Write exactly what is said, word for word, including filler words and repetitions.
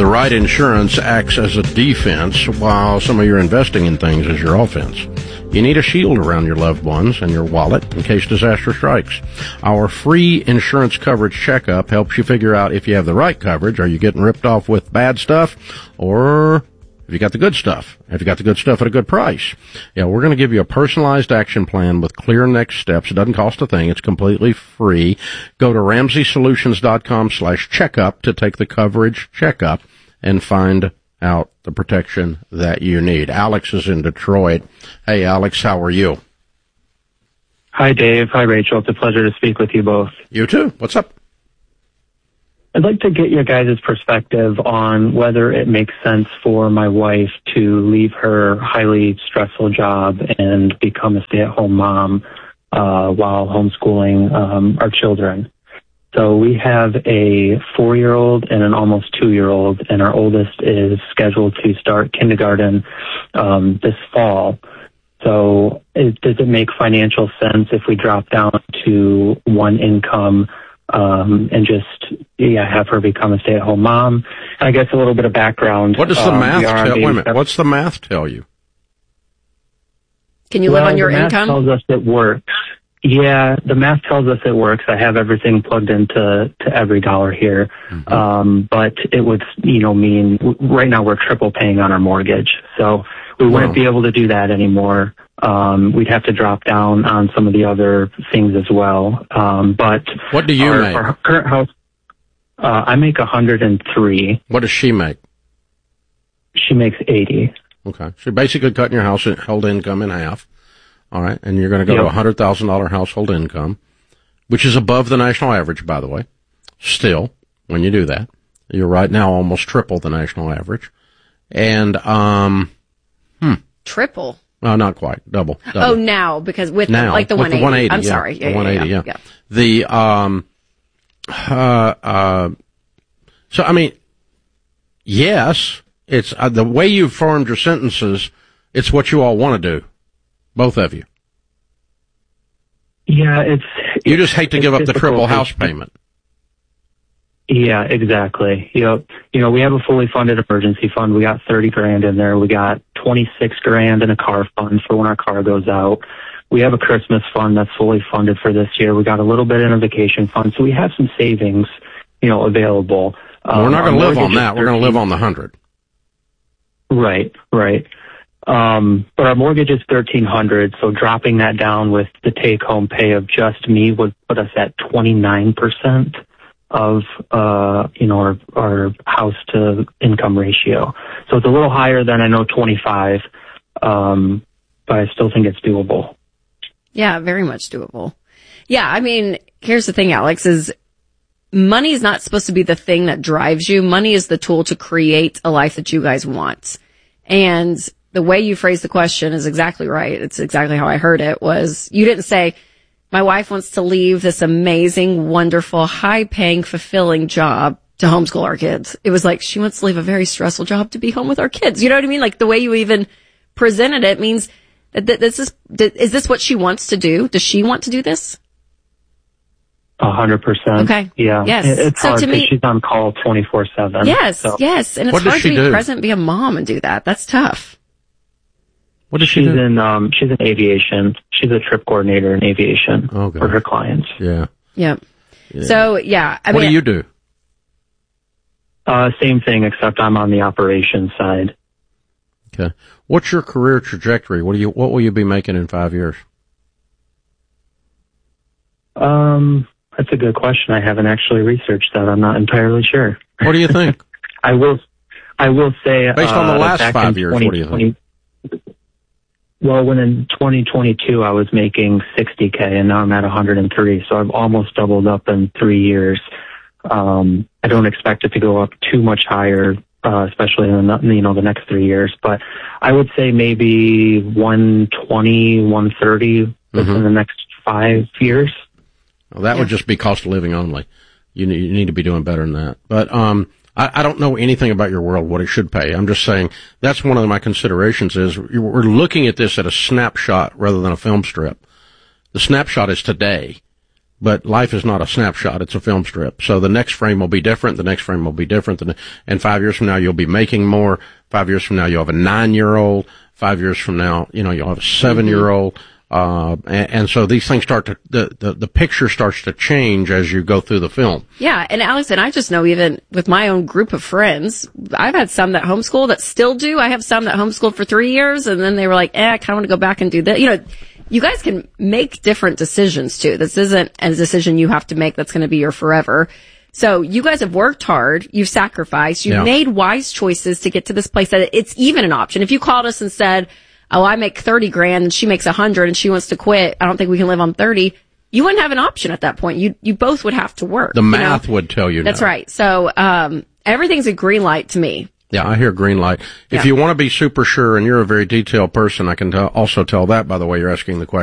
the right insurance acts as a defense, while some of your investing in things is your offense. You need a shield around your loved ones and your wallet in case disaster strikes. Our free insurance coverage checkup helps you figure out if you have the right coverage. Are you getting ripped off with bad stuff, or have you got the good stuff? Have you got the good stuff at a good price? Yeah, we're going to give you a personalized action plan with clear next steps. It doesn't cost a thing. It's completely free. Go to ramsey solutions dot com slash checkup to take the coverage checkup and find out the protection that you need. Alex is in Detroit. Hey, Alex, how are you? Hi, Dave. Hi, Rachel. It's a pleasure to speak with you both. You too. What's up? I'd like to get your guys' perspective on whether it makes sense for my wife to leave her highly stressful job and become a stay-at-home mom uh, while homeschooling um, our children. So we have a four-year-old and an almost two-year-old, and our oldest is scheduled to start kindergarten um, this fall. So it, does it make financial sense if we drop down to one income um, and just yeah have her become a stay-at-home mom? And I guess a little bit of background. What does the um, math tell? Wait a minute. What's the math tell you? Can you well, live on your the math income? Tells us it works. Yeah, the math tells us it works. I have everything plugged into to every dollar here. Mm-hmm. Um, but it would, you know, mean right now we're triple paying on our mortgage. So we wow. wouldn't be able to do that anymore. Um, we'd have to drop down on some of the other things as well. Um, but what do you our, make? Our current house, uh, I make one hundred three. What does she make? She makes eighty. Okay. So you're basically cutting your household income in half. All right, and you're going to go yep. to a one hundred thousand dollars household income, which is above the national average, by the way. Still, when you do that, you're right now almost triple the national average. And, um, hmm. Triple? No, not quite. Double. double. Oh, now, because with now, the, like the with one eighty. The one eighty I'm yeah, sorry. Yeah, the one eighty, yeah, yeah. yeah. The, um, uh, uh, so, I mean, yes, it's, uh, the way you've formed your sentences, it's what you all want to do. Both of you. Yeah, it's... You just hate to give up the triple house to, payment. Yeah, exactly. You know, you know, we have a fully funded emergency fund. We got thirty grand in there. We got twenty-six grand in a car fund for when our car goes out. We have a Christmas fund that's fully funded for this year. We got a little bit in a vacation fund. So we have some savings, you know, available. Well, we're not um, going to live on that. We're going to live on the hundred. Right, right. Um, but our mortgage is thirteen hundred, so dropping that down with the take-home pay of just me would put us at twenty-nine percent of, uh, you know, our, our house-to-income ratio. So it's a little higher than I know twenty-five, um, but I still think it's doable. Yeah, very much doable. Yeah, I mean, here's the thing, Alex, is money is not supposed to be the thing that drives you. Money is the tool to create a life that you guys want. And the way you phrased the question is exactly right. It's exactly how I heard it. Was you didn't say, my wife wants to leave this amazing, wonderful, high-paying, fulfilling job to homeschool our kids. It was like, she wants to leave a very stressful job to be home with our kids. You know what I mean? Like the way you even presented it means that this is, is this what she wants to do? Does she want to do this? A hundred percent. Okay. Yeah. Yes. It's so hard to me, she's on call twenty-four seven. Yes. So. Yes. And it's what hard to be do? present, be a mom and do that. That's tough. What does she she's do? in, um, she's in aviation. She's a trip coordinator in aviation oh, for her clients. Yeah. Yep. Yeah. So, yeah. I what mean, do you do? Uh, same thing, except I'm on the operations side. Okay. What's your career trajectory? What do you, what will you be making in five years? Um, that's a good question. I haven't actually researched that. I'm not entirely sure. What do you think? I will, I will say, based on the uh, last five years, what do you think? Well, when in twenty twenty-two I was making sixty K and now I'm at one hundred three, so I've almost doubled up in three years. Um, I don't expect it to go up too much higher, uh, especially in the, you know, the next three years, but I would say maybe one twenty, one thirty mm-hmm. within the next five years. Well, that yeah. would just be cost of living only. You need, you need to be doing better than that. But, um, I, I don't know anything about your world, what it should pay. I'm just saying that's one of my considerations is we're looking at this at a snapshot rather than a film strip. The snapshot is today. But life is not a snapshot. It's a film strip. So the next frame will be different. The next frame will be different. And five years from now, you'll be making more. Five years from now, you'll have a nine-year-old. Five years from now, you know, you'll have a seven-year-old. Uh, and, and so these things start to, the, the, the picture starts to change as you go through the film. Yeah. And Alex, and I just know even with my own group of friends, I've had some that homeschool that still do. I have some that homeschooled for three years and then they were like, eh, I kind of want to go back and do that. You know, you guys can make different decisions too. This isn't a decision you have to make that's going to be your forever. So you guys have worked hard. You've sacrificed. You've Yeah. made wise choices to get to this place that it's even an option. If you called us and said, oh, I make thirty grand and she makes a hundred and she wants to quit, I don't think we can live on thirty. You wouldn't have an option at that point. You, you both would have to work. The you math know? would tell you That's no. right. So, um, everything's a green light to me. Yeah, I hear green light. If Yeah. you want to be super sure and you're a very detailed person, I can tell, also tell that by the way you're asking the question.